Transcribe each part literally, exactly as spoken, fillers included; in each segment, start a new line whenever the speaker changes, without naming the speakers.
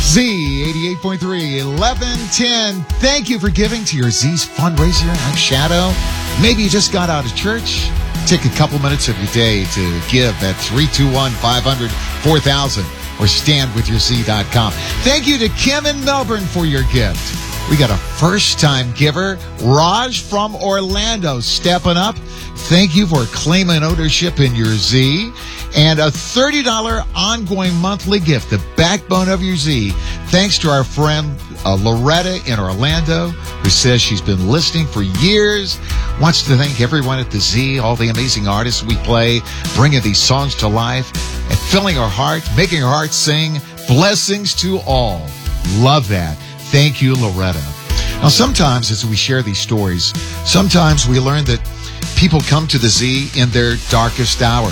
Z eighty-eight point three, eleven ten. Thank you for giving to your Z's fundraiser. I'm Shadow. Maybe you just got out of church. Take a couple minutes of your day to give at three two one, five hundred, four thousand or stand with your z dot com. Thank you to Kim in Melbourne for your gift. We got a first-time giver, Raj from Orlando, stepping up. Thank you for claiming ownership in your Z. And a thirty dollars ongoing monthly gift, the backbone of your Z. Thanks to our friend uh, Loretta in Orlando, who says she's been listening for years. Wants to thank everyone at the Z, all the amazing artists we play, bringing these songs to life, and filling our heart, making our heart sing. Blessings to all. Love that. Thank you, Loretta. Now, sometimes as we share these stories, sometimes we learn that people come to the Z in their darkest hour.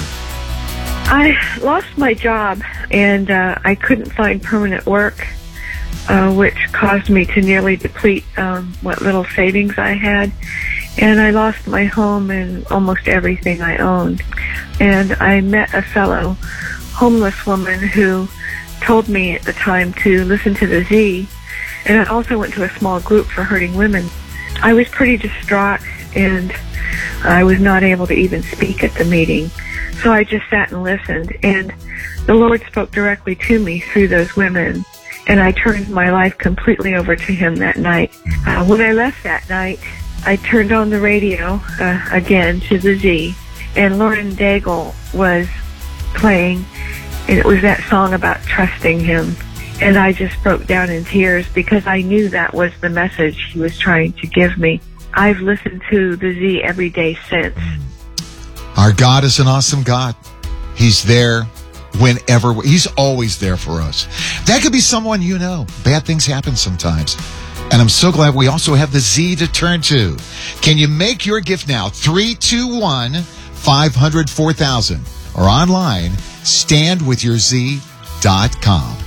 I lost my job, and uh, I couldn't find permanent work, uh, which caused me to nearly deplete um, what little savings I had. And I lost my home and almost everything I owned. And I met a fellow homeless woman who told me at the time to listen to the Z. And I also went to a small group for hurting women. I was pretty distraught, and I was not able to even speak at the meeting. So I just sat and listened, and the Lord spoke directly to me through those women, and I turned my life completely over to Him that night. Uh, when I left that night, I turned on the radio uh, again to the Z, and Lauren Daigle was playing, and it was that song about trusting Him. And I just broke down in tears because I knew that was the message He was trying to give me. I've listened to the Z every day since.
Our God is an awesome God. He's there whenever. He's always there for us. That could be someone you know. Bad things happen sometimes. And I'm so glad we also have the Z to turn to. Can you make your gift now? three two one, five hundred, four thousand. Or online, stand with your z dot com.